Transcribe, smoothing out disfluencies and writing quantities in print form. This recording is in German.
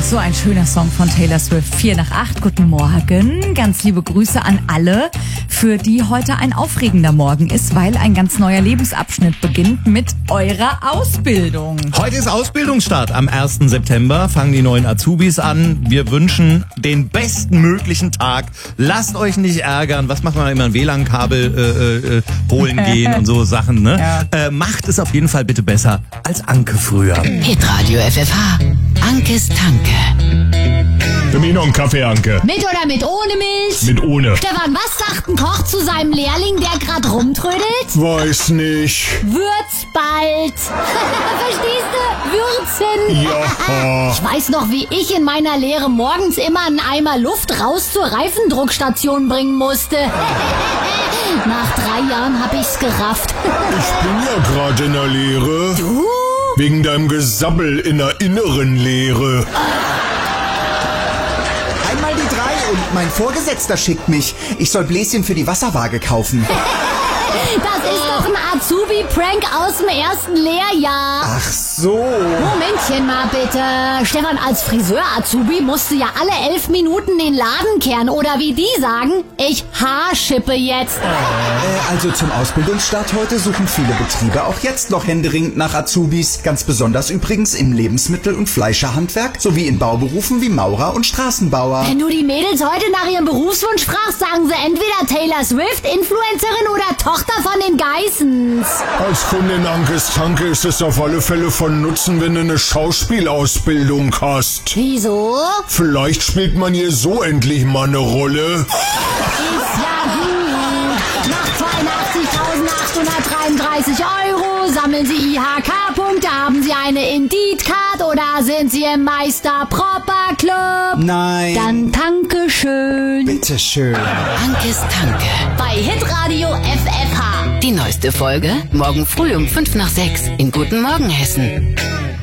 So ein schöner Song von Taylor Swift. 7:45. Guten Morgen. Ganz liebe Grüße an alle, für die heute ein aufregender Morgen ist, weil ein ganz neuer Lebensabschnitt beginnt mit eurer Ausbildung. Heute ist Ausbildungsstart. Am 1. September fangen die neuen Azubis an. Wir wünschen den besten möglichen Tag. Lasst euch nicht ärgern. Was macht man immer? Ein WLAN-Kabel holen gehen und so Sachen, ne? Ja. Macht es auf jeden Fall bitte besser als Anke früher. Hitradio FFH. Ankes Tanke. Für mich noch einen Kaffee, Anke. Mit oder mit ohne Milch? Mit ohne. Stefan, was sagt ein Koch zu seinem Lehrling, der grad rumtrödelt? Weiß nicht. Wird's bald. Verstehst du? Würzen. Ja. Ich weiß noch, wie ich in meiner Lehre morgens immer einen Eimer Luft raus zur Reifendruckstation bringen musste. Nach 3 Jahren hab ich's gerafft. Ich bin ja gerade in der Lehre. Du? Wegen deinem Gesabbel in der inneren Lehre. Einmal die 3 und mein Vorgesetzter schickt mich. Ich soll Bläschen für die Wasserwaage kaufen. Das ist doch ein Azubi-Prank aus dem 1. Lehrjahr. Ach so. Momentchen mal bitte. Stefan, als Friseur-Azubi musst du ja alle 11 Minuten den Laden kehren. Oder wie die sagen, ich haarschippe jetzt. Also zum Ausbildungsstart heute suchen viele Betriebe auch jetzt noch händeringend nach Azubis. Ganz besonders übrigens im Lebensmittel- und Fleischerhandwerk sowie in Bauberufen wie Maurer und Straßenbauer. Wenn du die Mädels heute nach ihrem Berufswunsch fragst, sagen sie entweder Taylor Swift, Influencerin oder Tochter von den Geissens. Als Kundin Ankes Tanke ist es auf alle Fälle von Nutzen, wenn du eine Schauspielausbildung hast. Wieso? Vielleicht spielt man hier so endlich mal eine Rolle. Ist ja gut. Nach 82.833 € sammeln Sie IHK-Punkte. Haben Sie eine Indeed-Card oder sind Sie im Meister-Propper-Club? Nein. Dann danke schön. Bitteschön. Ankes Tanke. Bei Hitradio FFH. Die neueste Folge morgen früh um 5 nach 6 in Guten Morgen Hessen.